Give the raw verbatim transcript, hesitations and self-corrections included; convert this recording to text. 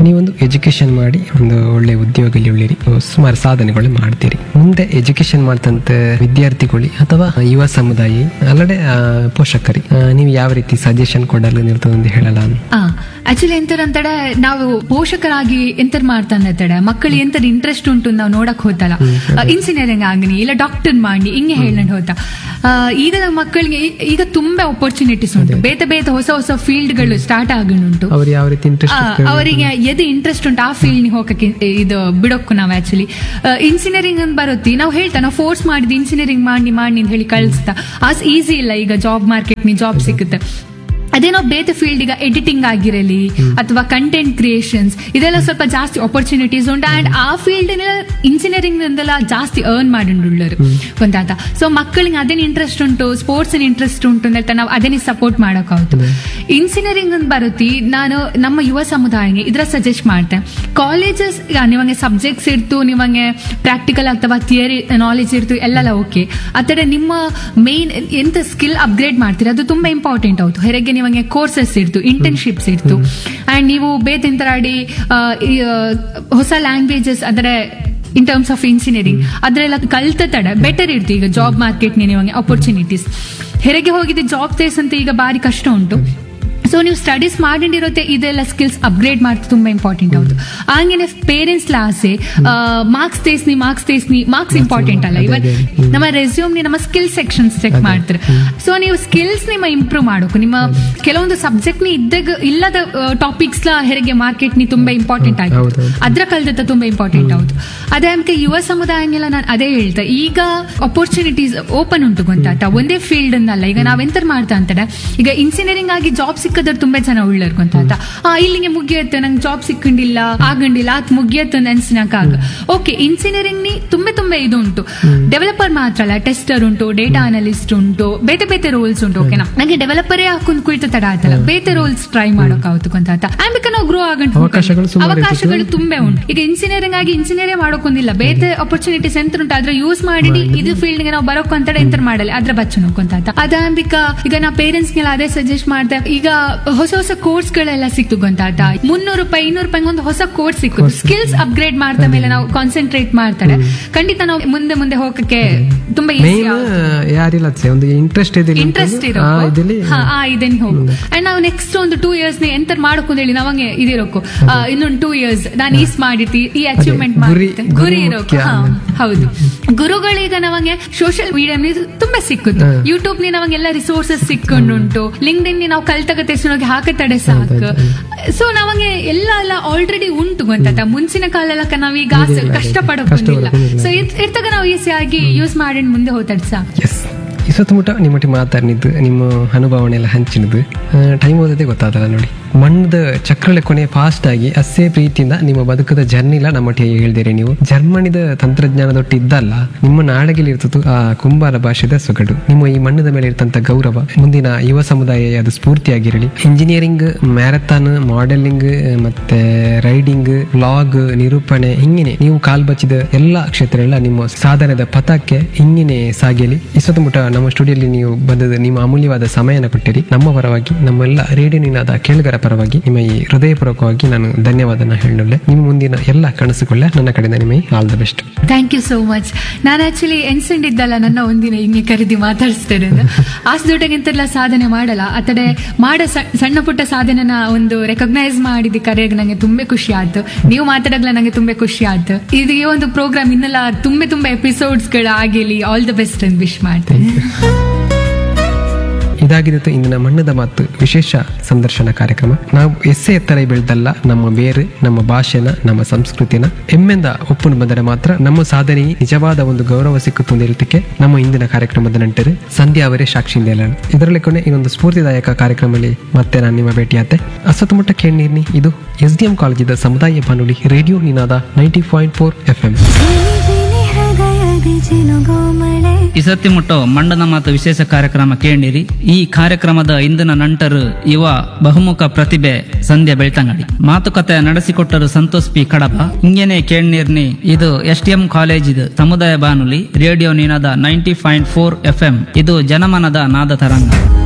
ನೀವೊಂದು ಎಜುಕೇಶನ್ ಮಾಡಿ ಒಂದು ಒಳ್ಳೆ ಉದ್ಯೋಗದಲ್ಲಿ ಉಳ್ಳಿರಿ, ಸುಮಾರು ಸಾಧನೆಗಳು ಮಾಡ್ತೀರಿ. ಮುಂದೆ ಎಜುಕೇಶನ್ ಮಾಡ್ತಂತ ವಿದ್ಯಾರ್ಥಿಗಳು ಅಥವಾ ಯುವ ಸಮುದಾಯ ಅಲ್ಲದೆ ಪೋಷಕರಿ ನೀವು ಯಾವ ರೀತಿ ಸಜೆಷನ್ ಕೊಡಲು ನಿರ್ತದೆ ಅಂತ ಹೇಳಲ್ಲ? ಆಕ್ಚುಲಿ ಎಂತರಂತಡೆ ನಾವು ಪೋಷಕರಾಗಿ ಎಂತರ್ ಮಾಡ್ತಾನೆ ಮಕ್ಕಳು ಎಂತದ ಇಂಟ್ರೆಸ್ಟ್ ಉಂಟು ನಾವು ನೋಡಕ್ ಹೋತಲ್ಲ, ಇಂಜಿನಿಯರಿಂಗ್ ಆಗನಿ ಇಲ್ಲ ಡಾಕ್ಟರ್ ಮಾಡಿ ಹಿಂಗೆ ಹೇಳ ಹೋತಾ. ಈಗ ಮಕ್ಕಳಿಗೆ ಈಗ ತುಂಬಾ ಅಪರ್ಚುನಿಟೀಸ್ ಉಂಟು, ಬೇತೆ ಬೇತೆ ಹೊಸ ಹೊಸ ಫೀಲ್ಡ್ ಗಳು ಸ್ಟಾರ್ಟ್ ಆಗನುಂಟು. ಅವರಿಗೆ ಎದು ಇಂಟ್ರೆಸ್ಟ್ ಉಂಟು ಆ ಫೀಲ್ಡ್ ಹೋಗಕ್ಕೆ ಇದು ಬಿಡೋಕು ನಾವು ಆಕ್ಚುಲಿ ಇಂಜಿನಿಯರಿಂಗ್ ಅಂತ ಬರುತ್ತೆ. ನಾವು ಹೇಳ್ತಾ ನಾವು ಫೋರ್ಸ್ ಮಾಡಿದ್ ಇಂಜಿನಿಯರಿಂಗ್ ಮಾಡಿ ಮಾಡಿ ಅಂತ ಹೇಳಿ ಕಳಿಸ್ತಾ ಆಸ್ ಈಸಿ ಇಲ್ಲ. ಈಗ ಜಾಬ್ ಮಾರ್ಕೆಟ್ ನಿ ಜಾಬ್ ಸಿಗುತ್ತೆ. ಅದೇ ನಾವು ಬೇರೆ ಫೀಲ್ಡ್ ಈಗ ಎಡಿಟಿಂಗ್ ಆಗಿರಲಿ ಅಥವಾ ಕಂಟೆಂಟ್ ಕ್ರಿಯೇಷನ್ಸ್ ಇದೆಲ್ಲ ಸ್ವಲ್ಪ ಜಾಸ್ತಿ ಆಪರ್ಚುನಿಟೀಸ್ ಉಂಟು. ಅಂಡ್ ಆ ಫೀಲ್ಡ್ ಇಂಜಿನಿಯರಿಂಗ್ ಅಂದೆಲ್ಲ ಜಾಸ್ತಿ ಅರ್ನ್ ಮಾಡಿಂಡುಳ್ಳರು ಗೊತ್ತಾತ. ಸೊ ಮಕ್ಕಳಿಗೆ ಅದೇನು ಇಂಟ್ರೆಸ್ಟ್ ಉಂಟು, ಸ್ಪೋರ್ಟ್ಸ್ ಇಂಟ್ರೆಸ್ಟ್ ಉಂಟು ಅಂತ ನಾವು ಅದೇನೇ ಸಪೋರ್ಟ್ ಮಾಡೋಕ್ಕಾಗುತ್ತೆ. ಇಂಜಿನಿಯರಿಂಗ್ ಅಂತ ಬರುತ್ತೆ. ನಾನು ನಮ್ಮ ಯುವ ಸಮುದಾಯಕ್ಕೆ ಇದ್ರ ಸಜೆಸ್ಟ್ ಮಾಡ್ತೇನೆ. ಕಾಲೇಜಸ್ ನಿಮಗೆ ಸಬ್ಜೆಕ್ಟ್ಸ್ ಇರ್ತು, ನಿಮಗೆ ಪ್ರಾಕ್ಟಿಕಲ್ ಅಥವಾ ಥಿಯರಿ ನಾಲೆಜ್ ಇರ್ತು ಎಲ್ಲೆಲ್ಲ ಓಕೆ. ಆದರೆ ನಿಮ್ಮ ಮೇನ್ ಎಂತ ಸ್ಕಿಲ್ ಅಪ್ಗ್ರೇಡ್ ಮಾಡ್ತೀರಿ ಅದು ತುಂಬಾ ಇಂಪಾರ್ಟೆಂಟ್ ಆಯ್ತು. ಹೊರಗೆ ನಿಮಗೆ ಕೋರ್ಸಸ್ ಇರ್ತು, ಇಂಟರ್ನ್ಶಿಪ್ಸ್ ಇರ್ತು, ಅಂಡ್ ನೀವು ಬೇತೆಂತರಾಡಿ ಹೊಸ ಲ್ಯಾಂಗ್ವೇಜಸ್ ಅದರ ಇನ್ ಟರ್ಮ್ಸ್ ಆಫ್ ಇಂಜಿನಿಯರಿಂಗ್ ಅದರೆಲ್ಲ ಕಲ್ತ ತಡ ಬೆಟರ್ ಇರ್ತು. ಈಗ ಜಾಬ್ ಮಾರ್ಕೆಟ್ ನಿಮಗೆ ಅಪರ್ಚುನಿಟೀಸ್ ಹೊರಗೆ ಹೋಗಿದ್ದೆ ಜಾಬ್ ತೇಸ್ ಅಂತ ಈಗ ಬಾರಿ ಕಷ್ಟ ಉಂಟು. ಸೊ ನೀವು ಸ್ಟಡೀಸ್ ಮಾಡಿರುತ್ತೆ ಇದೆಲ್ಲ ಸ್ಕಿಲ್ಸ್ ಅಪ್ಗ್ರೇಡ್ ಮಾಡ್ತಾ ತುಂಬಾ ಇಂಪಾರ್ಟೆಂಟ್ ಹೌದು. ಹಂಗೇನೆ ಪೇರೆಂಟ್ಸ್ ಆಸೆ ಮಾರ್ಕ್ಸ್ ತೇಸ್ನಿ ಮಾರ್ಕ್ಸ್ ತೇಸ್ನಿ ಮಾರ್ಕ್ಸ್ ಇಂಪಾರ್ಟೆಂಟ್ ಅಲ್ಲ. ಇವತ್ತು ನಮ್ಮ ರೆಸ್ಯೂಮ್ ನಮ್ಮ ಸ್ಕಿಲ್ ಸೆಕ್ಷನ್ಸ್ ಚೆಕ್ ಮಾಡ್ತಾರೆ. ಸೊ ನೀವು ಸ್ಕಿಲ್ಸ್ ನಿಮ್ಮ ಇಂಪ್ರೂವ್ ಮಾಡೋಕು. ನಿಮ್ಮ ಕೆಲವೊಂದು ಸಬ್ಜೆಕ್ಟ್ ನಿ ಇದ್ದಾಗ ಇಲ್ಲದ ಟಾಪಿಕ್ಸ್ ಲ ಹೆರಿಗೆ ಮಾರ್ಕೆಟ್ ನಿ ತುಂಬಾ ಇಂಪಾರ್ಟೆಂಟ್ ಆಗಿದೆ, ಅದ್ರ ಕಲ್ತ ತುಂಬಾ ಇಂಪಾರ್ಟೆಂಟ್ ಹೌದು. ಅದೇ ನಮ್ಗೆ ಯುವ ಸಮುದಾಯನೆಲ್ಲ ನಾನು ಅದೇ ಹೇಳ್ತಾ ಈಗ ಅಪರ್ಚುನಿಟೀಸ್ ಓಪನ್ ಉಂಟು ಗೊತ್ತಾತ. ಒಂದೇ ಫೀಲ್ಡ್ ಅನ್ನಲ್ಲ. ಈಗ ನಾವೆಂತ ಮಾಡ್ತಾ ಅಂತಾರೆ ಈಗ ಇಂಜಿನಿಯರಿಂಗ್ ಆಗಿ ಜಾಬ್ ಸಿಕ್ಕ ತುಂಬಾ ಜನ ಉಳ್ಳರ್ ಗೊತ್ತಾತ. ಆ ಇಲ್ಲಿಗೆ ಮುಗಿಯತ್ತೆ ನಂಗೆ ಜಾಬ್ ಸಿಕ್ಕಂಡಿಲ್ಲ ಆಗಂಡಿಲ್ಲ ಅತ್ ಮುಗಿಯತ್ತೆ ಅನ್ಸಿನಾಕ ಆಗ ಓಕೆ. ಇಂಜಿನಿಯರಿಂಗ್ ನಿ ತುಂಬಾ ತುಂಬಾ ಇದು ಉಂಟು. ಡೆವಲಪರ್ ಮಾತ್ರ ಅಲ್ಲ, ಟೆಸ್ಟರ್ ಉಂಟು, ಡೇಟಾ ಅನಲಿಸ್ಟ್ ಉಂಟು, ಬೇತೆ ಬೇತೆ ರೋಲ್ಸ್ ಉಂಟು. ಓಕೆನಾ, ನಂಗೆ ಡೆವಲಪರೇ ಹಾಕೊಂಡು ಕುಳಿತ ತಡ ಆತಲ್ಲ, ಬೇತೆ ರೋಲ್ಸ್ ಟ್ರೈ ಮಾಡೋಕ್ಕಾಗುತ್ತೆ ಗೊತ್ತಾತ. ಆಮೇಲೆ ನಾವು ಗ್ರೋ ಆಗಂಟು ಅವಕಾಶಗಳು ತುಂಬಾ ಉಂಟು. ಈಗ ಇಂಜಿನಿಯರಿಂಗ್ ಆಗಿ ಇಂಜಿನಿಯರೇ ಮಾಡೋಕೊಂದಿಲ್ಲ, ಬೇತೆ ಅಪರ್ಚುನಿಟೀಸ್ ಎಂತ ಉಂಟು ಅದ್ರ ಯೂಸ್ ಮಾಡಿ ಇದು ಫೀಲ್ಡ್ ಗೆ ನಾವು ಬರೋಕ್ ಅಂತ ಎಂತ ಮಾಡಲ್ಲ ಅದ್ರ ಬಚ್ಚ ನೋಡ್ಕೊಂತ. ಅದಾಂಬಿಕ ಈಗ ನಾ ಪೇರೆಂಟ್ಸ್ ಗೆಲ್ಲ ಅದೇ ಸಜೆಸ್ಟ್ ಮಾಡ್ತೇವೆ. ಈಗ ಹೊಸ ಹೊಸ ಕೋರ್ಸ್ ಗಳೆಲ್ಲ ಸಿಕ್ತು ಗೊತ್ತಾತ. ಮುನ್ನೂರು ರೂಪಾಯಿ ಇನ್ನೂರು ರೂಪಾಯಿ ಒಂದು ಹೊಸ ಕೋರ್ಸ್ ಸಿಕ್ಕು. ಸ್ಕಿಲ್ಸ್ ಅಪ್ಗ್ರೇಡ್ ಮಾಡ್ತಾ ಮೇಲೆ ನಾವು ಕಾನ್ಸಂಟ್ರೇಟ್ ಮಾಡ್ತಾರೆ ಖಂಡಿತ ನಾವು ಮುಂದೆ ಮುಂದೆ ಹೋಗಕ್ಕೆ ತುಂಬಾ ಇಂಟ್ರೆಸ್ಟ್ ಇಂಟ್ರೆಸ್ಟ್ ಇರೋ ಇದನ್ನ ಹೋಗು. ಅಂಡ್ ನಾವು ನೆಕ್ಸ್ಟ್ ಒಂದು ಟೂ ಇಯರ್ಸ್ ಎಂತ ಮಾಡಕ್ ಹೇಳಿ ನಾವಂಗೆ ಇದಿರೋಕು ಇನ್ನೊಂದು ಟೂ ಇಯರ್ಸ್ ನಾನು ಈಸ್ ಮಾಡಿರ್ತಿ ಈ ಅಚೀವ್ಮೆಂಟ್ ಮಾಡಿರ್ತೆ ಗುರಿ ಇರೋಕು. ಹೌದು, ಗುರುಗಳೀಗ ನಮಗೆ ಸೋಷಿಯಲ್ ಮೀಡಿಯಾ ತುಂಬಾ ಸಿಕ್ಕುದು. ಯೂಟ್ಯೂಬ್ ನಿ ನಮಗೆಲ್ಲ ರಿಸೋರ್ಸಸ್ ಸಿಕ್ಕೊಂಡುಂಟು. ಲಿಂಕ್ಡ್ ಇನ್ ನಾವು ಕಲ್ತಗತ್ತೆ ಹಾಕತಡೆ ಸಾಕು. ಸೊ ನಮಗೆ ಎಲ್ಲ ಎಲ್ಲ ಆಲ್ರೆಡಿ ಉಂಟು ಗೊತ್ತಾತ. ಮುಂಚಿನ ಕಾಲಕ್ಕೆ ನಾವೀಗ ಕಷ್ಟ ಪಡೋದಿಲ್ಲ. ಸೊ ಇರ್ತಾಗ ನಾವು ಈಸಿಯಾಗಿ ಯೂಸ್ ಮಾಡಿ ಮುಂದೆ ಹೋತಾಡ್ ಸಾಕು. ಈ ಸುತ್ತಮುಟ್ಟ ನಿಮ್ಮೊಟ್ಟಿಗೆ ಮಾತಾಡಿದ್ದು ನಿಮ್ಮ ಅನುಭವನೆ ಎಲ್ಲ ಹಂಚಿನದು ಟೈಮ್ ಓದೋದೇ ಗೊತ್ತಾದಲ್ಲ ನೋಡಿ. ಮಣ್ಣದ ಚಕ್ರಳೆ ಕೊನೆ ಫಾಸ್ಟ್ ಆಗಿ ಅಷ್ಟೇ ಪ್ರೀತಿಯಿಂದ ನಿಮ್ಮ ಬದುಕದ ಜರ್ನಿಲ ನಮ್ಮೊಟ್ಟಿಗೆ ಹೇಳ್ದಿರಿ. ನೀವು ಜರ್ಮನಿದ ತಂತ್ರಜ್ಞಾನದೊಟ್ಟು ಇದ್ದಲ್ಲ ನಿಮ್ಮ ನಾಡಗಿಲಿ ಇರ್ತದ್ದು ಆ ಕುಂಬಾರ ಭಾಷೆದ ಸೊಗಡು. ನಿಮ್ಮ ಈ ಮಣ್ಣದ ಮೇಲೆ ಇರ್ತಂತ ಗೌರವ ಮುಂದಿನ ಯುವ ಸಮುದಾಯ ಅದು ಸ್ಫೂರ್ತಿಯಾಗಿರಲಿ. ಇಂಜಿನಿಯರಿಂಗ್, ಮ್ಯಾರಥಾನ್, ಮಾಡೆಲಿಂಗ್ ಮತ್ತೆ ರೈಡಿಂಗ್, ವ್ಲಾಗ್, ನಿರೂಪಣೆ ಹಿಂಗಿನೇ ನೀವು ಕಾಲ್ ಬಚ್ಚಿದ ಎಲ್ಲಾ ಕ್ಷೇತ್ರಗಳ ನಿಮ್ಮ ಸಾಧನೆದ ಪಥಕ್ಕೆ ಹಿಂಗಿನೇ ಸಾಗಿಲಿ. ಈ ಸುತ್ತಮುಟ್ಟ ನಮ್ಮ ಸ್ಟುಡಿಯೋಲಿ ನೀವು ಬಂದದ ನಿಮ್ಮ ಅಮೂಲ್ಯವಾದ ಸಮಯನ ಕೊಟ್ಟಿರಿ. ನಮ್ಮ ಪರವಾಗಿ ನಮ್ಮೆಲ್ಲ ರೇಡಿಯೋ ನಿನಾದ ಕೇಳುಗರ ಪರವಾಗಿ ನಿಮ್ಮ ಈ ಹೃದಯಪೂರ್ವಕವಾಗಿ ನಾನು ಧನ್ಯವಾದನ ಹೇಳಲೆ. ನಿಮ್ಮ ಮುಂದಿನ ಎಲ್ಲ ಕನಸುಗಳೇ ನನ್ನ ಕಡೆಯಿಂದ ನಿಮಗೆ all the best. Thank you so much. ನಾನು ಆಕ್ಚುಲಿ ಎನ್ಸಂಡಿದ್ದಲ್ಲ ನನ್ನ ಒಂದಿನ ಹಿಂಗೆ ಕರೆದಿ ಮಾತಾಡಿಸ್ತೇನೆ. ಆಸ್ ದೊಡ್ಡಗಿಂತೆಲ್ಲ ಸಾಧನೆ ಮಾಡಲ್ಲ ಅತಡೆ ಮಾಡ ಸಣ್ಣ ಪುಟ್ಟ ಸಾಧನೆನ ಒಂದು ರೆಕಗ್ನೈಸ್ ಮಾಡಿದ ಕರೆಗೆ ನಂಗೆ ತುಂಬಾ ಖುಷಿ ಆಯ್ತು. ನೀವು ಮಾತಾಡಲ್ಲ ನಂಗೆ ತುಂಬಾ ಖುಷಿ ಆಯ್ತು. ಇದು ಈ ಒಂದು ಪ್ರೋಗ್ರಾಮ್ ಇನ್ನೆಲ್ಲ ತುಂಬಾ ತುಂಬಾ ಎಪಿಸೋಡ್ಸ್ ಗಳು ಆಗಿಲಿ. ಆಲ್ ದ ಬೆಸ್ಟ್ ಅಂತ ವಿಶ್ ಮಾಡ್ತೇನೆ. ಇದಾಗಿದ್ದು ಇಂದಿನ ಮಣ್ಣದ ಮಾತು ವಿಶೇಷ ಸಂದರ್ಶನ ಕಾರ್ಯಕ್ರಮ. ನಾವು ಎಸ್ಸೆ ಎತ್ತರ ಬೆಳೆದಲ್ಲ ನಮ್ಮ ಬೇರೆ ನಮ್ಮ ಭಾಷೆನ ನಮ್ಮ ಸಂಸ್ಕೃತಿನ ಹೆಮ್ಮೆಂದ ಒಪ್ಪುನು ಬಂದರೆ ಮಾತ್ರ ನಮ್ಮ ಸಾಧನೆ ನಿಜವಾದ ಒಂದು ಗೌರವ ಸಿಕ್ಕುತ್ತೊಂದಿರಲಿಕ್ಕೆ ನಮ್ಮ ಇಂದಿನ ಕಾರ್ಯಕ್ರಮದ ನಂಟರು ಸಂಧ್ಯಾ ಅವರೇ ಸಾಕ್ಷಿಯಿಂದ ಹೇಳೋಣ. ಇದರಲ್ಲಿ ಕೊನೆ ಇನ್ನೊಂದು ಸ್ಫೂರ್ತಿದಾಯಕ ಕಾರ್ಯಕ್ರಮದಲ್ಲಿ ಮತ್ತೆ ನಾನು ನಿಮ್ಮ ಭೇಟಿಯಾದೆ. ಅಸತುಮುಟ್ಟ ಕೇಳ್ನೀರ್ನಿ. ಇದು ಎಸ್ ಡಿ ಎಂ ಕಾಲೇಜಿದ ಸಮುದಾಯ ಬಾನುಲಿ ರೇಡಿಯೋ ನಿನಾದ ninety point four F M. ಇಸತ್ತಿ ಮುಟ್ಟೋ ಮಂಡನ ಮಾತು ವಿಶೇಷ ಕಾರ್ಯಕ್ರಮ ಕೇಳಿರಿ. ಈ ಕಾರ್ಯಕ್ರಮದ ಇಂದಿನ ನಂಟರು ಯುವ ಬಹುಮುಖ ಪ್ರತಿಭೆ ಸಂಧ್ಯಾ ಬೆಳ್ತಂಗಡಿ. ಮಾತುಕತೆ ನಡೆಸಿಕೊಟ್ಟರು ಸಂತೋಷ್ ಪಿ ಕಡಬ. ಹಿಂಗೇನೆ ಕೇಳ್ನೀರ್ನಿ. ಇದು ಎಸ್ ಟಿ ಎಂ ಕಾಲೇಜಿದ ಸಮುದಾಯ ಬಾನುಲಿ ರೇಡಿಯೋ ನಿನಾದ ninety point four F M. ಇದು ಜನಮನದ ನಾದ ತರಂಗ.